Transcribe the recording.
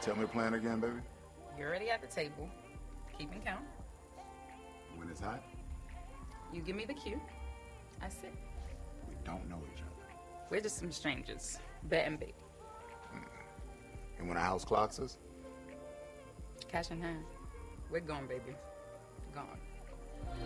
Tell me the plan again, baby. You're already at the table. Keeping count. When it's hot, You give me the cue. I sit. we don't know each other. We're just some strangers. Bet and bait. And when the house clocks us, Cash in hand. We're gone, baby. Gone.